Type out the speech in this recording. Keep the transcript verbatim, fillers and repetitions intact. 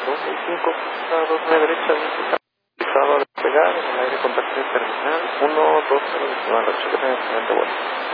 dos seis cinco, dos nueve derecha, pisado a despegar, en el aire contacto terminal, uno dos cero, decimando, cheque de bueno.